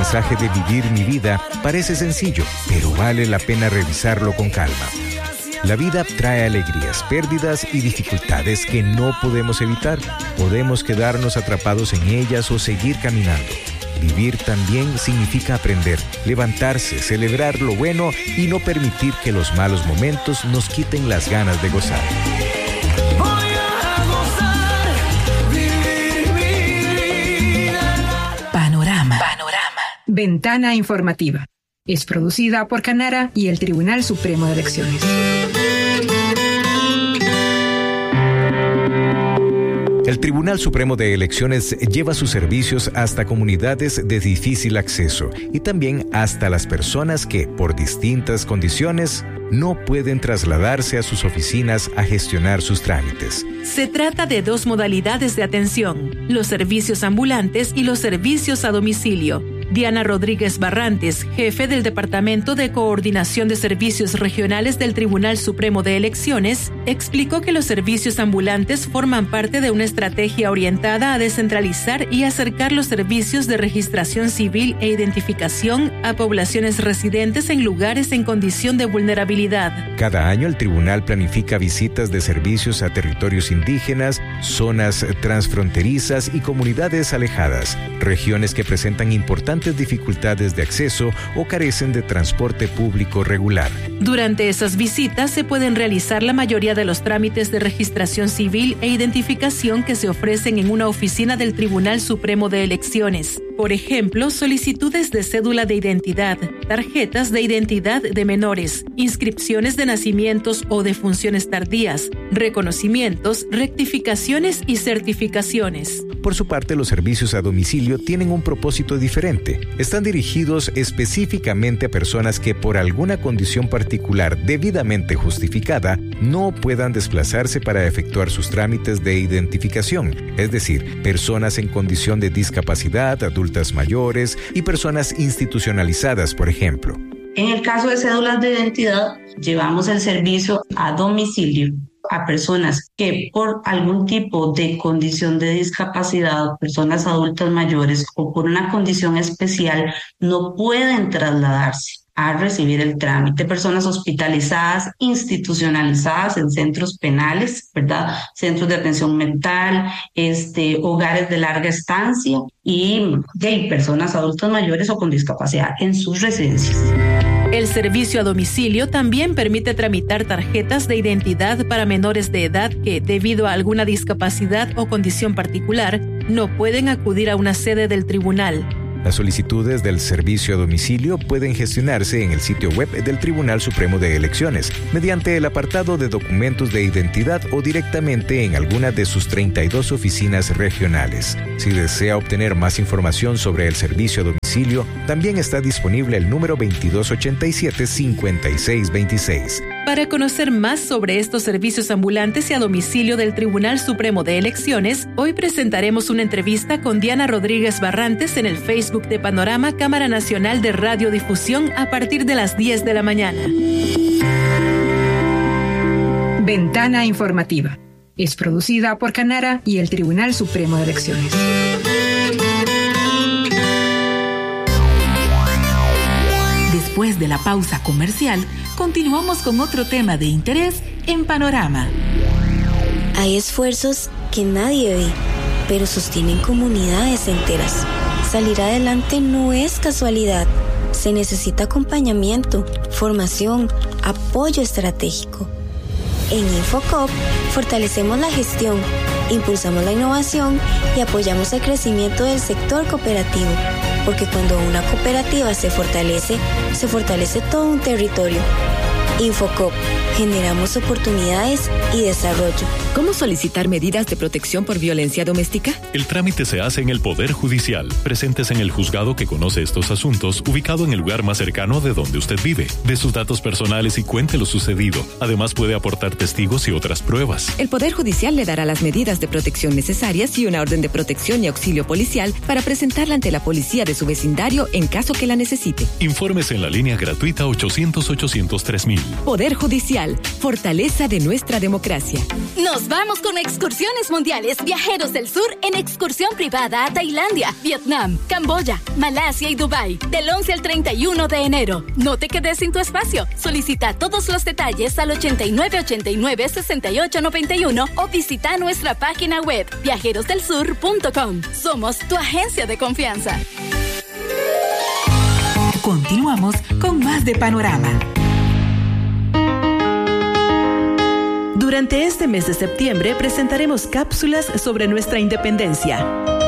mensaje de vivir mi vida parece sencillo, pero vale la pena revisarlo con calma. La vida trae alegrías, pérdidas y dificultades que no podemos evitar. Podemos quedarnos atrapados en ellas o seguir caminando. Vivir también significa aprender, levantarse, celebrar lo bueno y no permitir que los malos momentos nos quiten las ganas de gozar. Panorama. Ventana informativa. Es producida por Canara y el Tribunal Supremo de Elecciones. El Tribunal Supremo de Elecciones lleva sus servicios hasta comunidades de difícil acceso y también hasta las personas que, por distintas condiciones, no pueden trasladarse a sus oficinas a gestionar sus trámites. Se trata de dos modalidades de atención, los servicios ambulantes y los servicios a domicilio. Diana Rodríguez Barrantes, jefe del Departamento de Coordinación de Servicios Regionales del Tribunal Supremo de Elecciones, explicó que los servicios ambulantes forman parte de una estrategia orientada a descentralizar y acercar los servicios de registración civil e identificación a poblaciones residentes en lugares en condición de vulnerabilidad. Cada año el tribunal planifica visitas de servicios a territorios indígenas, zonas transfronterizas y comunidades alejadas, regiones que presentan importantes dificultades de acceso o carecen de transporte público regular. Durante esas visitas se pueden realizar la mayoría de los trámites de registración civil e identificación que se ofrecen en una oficina del Tribunal Supremo de Elecciones. Por ejemplo, solicitudes de cédula de identidad, tarjetas de identidad de menores, inscripciones de nacimientos o de funciones tardías, reconocimientos, rectificaciones y certificaciones. Por su parte, los servicios a domicilio tienen un propósito diferente. Están dirigidos específicamente a personas que por alguna condición particular debidamente justificada no puedan desplazarse para efectuar sus trámites de identificación, es decir, personas en condición de discapacidad, adultas mayores y personas institucionalizadas, por ejemplo. En el caso de cédulas de identidad, llevamos el servicio a domicilio a personas que por algún tipo de condición de discapacidad, personas adultas mayores o por una condición especial no pueden trasladarse a recibir el trámite, personas hospitalizadas, institucionalizadas en centros penales, ¿verdad? Centros de atención mental, hogares de larga estancia y de personas adultas mayores o con discapacidad en sus residencias. El servicio a domicilio también permite tramitar tarjetas de identidad para menores de edad que, debido a alguna discapacidad o condición particular, no pueden acudir a una sede del tribunal. Las solicitudes del servicio a domicilio pueden gestionarse en el sitio web del Tribunal Supremo de Elecciones, mediante el apartado de documentos de identidad o directamente en alguna de sus 32 oficinas regionales. Si desea obtener más información sobre el servicio a domicilio, también está disponible el número 2287-5626. Para conocer más sobre estos servicios ambulantes y a domicilio del Tribunal Supremo de Elecciones, hoy presentaremos una entrevista con Diana Rodríguez Barrantes en el Facebook de Panorama Cámara Nacional de Radiodifusión a partir de las 10 de la mañana. Ventana informativa. Es producida por Canara y el Tribunal Supremo de Elecciones. Después de la pausa comercial, continuamos con otro tema de interés en Panorama. Hay esfuerzos que nadie ve, pero sostienen comunidades enteras. Salir adelante no es casualidad. Se necesita acompañamiento, formación, apoyo estratégico. En Infocop fortalecemos la gestión, impulsamos la innovación y apoyamos el crecimiento del sector cooperativo. Porque cuando una cooperativa se fortalece todo un territorio. Infocop, generamos oportunidades y desarrollo. ¿Cómo solicitar medidas de protección por violencia doméstica? El trámite se hace en el Poder Judicial. Presentes en el juzgado que conoce estos asuntos, ubicado en el lugar más cercano de donde usted vive. De sus datos personales y cuente lo sucedido. Además puede aportar testigos y otras pruebas. El Poder Judicial le dará las medidas de protección necesarias y una orden de protección y auxilio policial para presentarla ante la policía de su vecindario en caso que la necesite. Infórmese en la línea gratuita 800-800-3000. Poder Judicial, fortaleza de nuestra democracia. Nos vamos con Excursiones Mundiales Viajeros del Sur en excursión privada a Tailandia, Vietnam, Camboya, Malasia y Dubái, del 11 al 31 de enero. No te quedes sin tu espacio. Solicita todos los detalles al 8989-6891 o visita nuestra página web viajerosdelsur.com. Somos tu agencia de confianza. Continuamos con más de Panorama. Durante este mes de septiembre presentaremos cápsulas sobre nuestra independencia.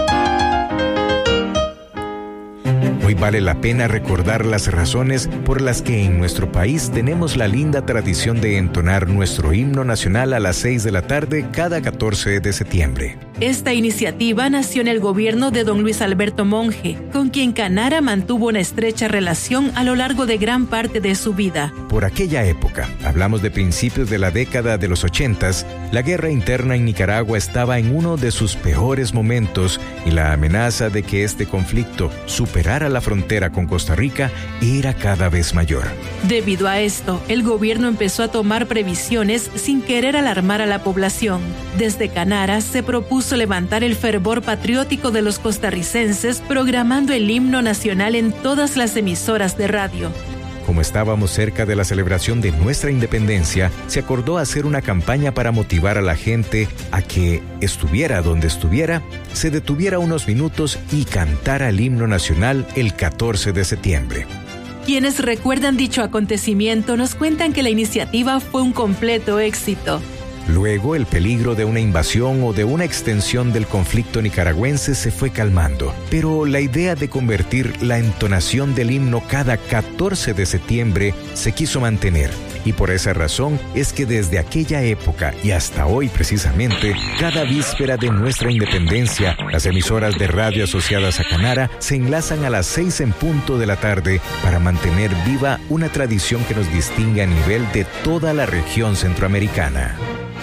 Hoy vale la pena recordar las razones por las que en nuestro país tenemos la linda tradición de entonar nuestro himno nacional a las 6 de la tarde cada 14 de septiembre. Esta iniciativa nació en el gobierno de don Luis Alberto Monge, con quien Canara mantuvo una estrecha relación a lo largo de gran parte de su vida. Por aquella época, hablamos de principios de la década de los 80s, la guerra interna en Nicaragua estaba en uno de sus peores momentos y la amenaza de que este conflicto superara la frontera con Costa Rica era cada vez mayor. Debido a esto, el gobierno empezó a tomar previsiones sin querer alarmar a la población. Desde Canara se propuso levantar el fervor patriótico de los costarricenses programando el himno nacional en todas las emisoras de radio. Como estábamos cerca de la celebración de nuestra independencia, se acordó hacer una campaña para motivar a la gente a que, estuviera donde estuviera, se detuviera unos minutos y cantara el himno nacional el 14 de septiembre. Quienes recuerdan dicho acontecimiento nos cuentan que la iniciativa fue un completo éxito. Luego, el peligro de una invasión o de una extensión del conflicto nicaragüense se fue calmando, pero la idea de convertir la entonación del himno cada 14 de septiembre se quiso mantener. Y por esa razón es que desde aquella época y hasta hoy precisamente, cada víspera de nuestra independencia, las emisoras de radio asociadas a Canara se enlazan a las 6 en punto de la tarde para mantener viva una tradición que nos distingue a nivel de toda la región centroamericana.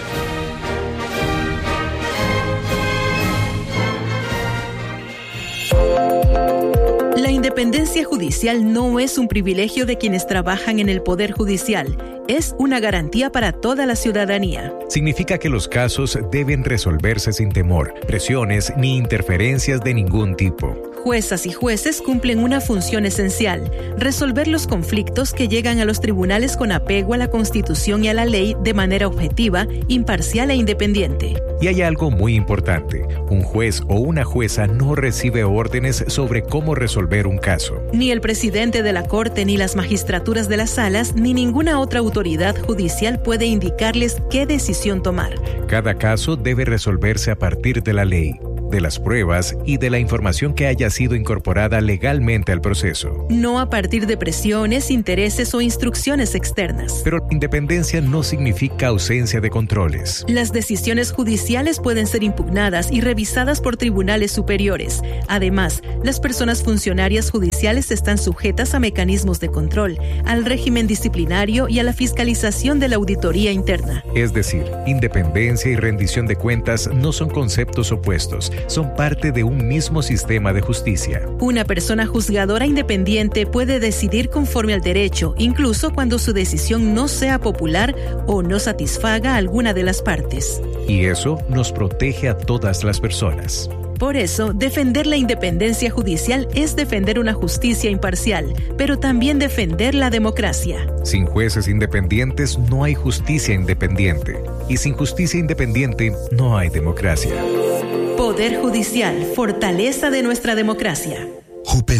La independencia judicial no es un privilegio de quienes trabajan en el Poder Judicial, es una garantía para toda la ciudadanía. Significa que los casos deben resolverse sin temor, presiones ni interferencias de ningún tipo. Juezas y jueces cumplen una función esencial: resolver los conflictos que llegan a los tribunales con apego a la Constitución y a la ley de manera objetiva, imparcial e independiente. Y hay algo muy importante: un juez o una jueza no recibe órdenes sobre cómo resolver un caso. Ni el presidente de la Corte, ni las magistraturas de las salas, ni ninguna otra autoridad judicial puede indicarles qué decisión tomar. Cada caso debe resolverse a partir de la ley, de las pruebas y de la información que haya sido incorporada legalmente al proceso. No a partir de presiones, intereses o instrucciones externas. Pero la independencia no significa ausencia de controles. Las decisiones judiciales pueden ser impugnadas y revisadas por tribunales superiores. Además, las personas funcionarias judiciales están sujetas a mecanismos de control, al régimen disciplinario y a la fiscalización de la auditoría interna. Es decir, independencia y rendición de cuentas no son conceptos opuestos, son parte de un mismo sistema de justicia. Una persona juzgadora independiente puede decidir conforme al derecho, incluso cuando su decisión no sea popular o no satisfaga a alguna de las partes. Y eso nos protege a todas las personas. Por eso, defender la independencia judicial es defender una justicia imparcial, pero también defender la democracia. Sin jueces independientes no hay justicia independiente. Y sin justicia independiente no hay democracia. Poder Judicial, fortaleza de nuestra democracia.